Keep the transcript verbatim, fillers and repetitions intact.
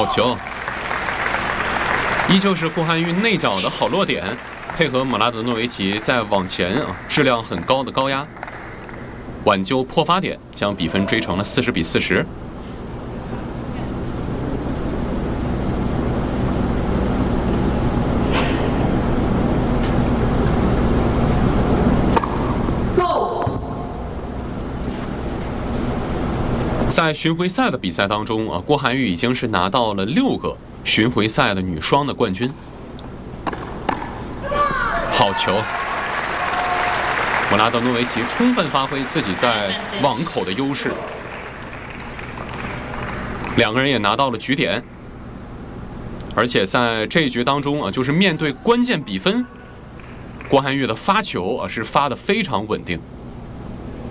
球，依旧是顾瀚玉内角的好落点，配合姆拉德诺维奇在往前啊质量很高的高压，挽救破发点，将比分追成了四十比四十。在巡回赛的比赛当中啊，郭涵玉已经是拿到了六个巡回赛的女双的冠军。好球！姆拉德诺维奇充分发挥自己在网口的优势，两个人也拿到了局点。而且在这一局当中啊，就是面对关键比分，郭涵玉的发球啊是发得非常稳定。